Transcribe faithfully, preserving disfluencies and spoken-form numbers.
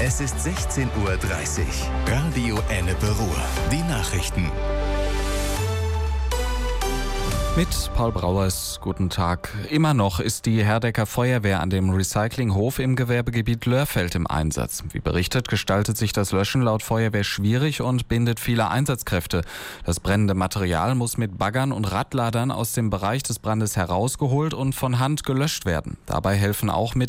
Es ist sechzehn Uhr dreißig. Radio Ennepe Ruhr. Die Nachrichten. Mit Paul Brauers, guten Tag. Immer noch ist die Herdecker Feuerwehr an dem Recyclinghof im Gewerbegebiet Lörfeld im Einsatz. Wie berichtet, gestaltet sich das Löschen laut Feuerwehr schwierig und bindet viele Einsatzkräfte. Das brennende Material muss mit Baggern und Radladern aus dem Bereich des Brandes herausgeholt und von Hand gelöscht werden. Dabei helfen auch mit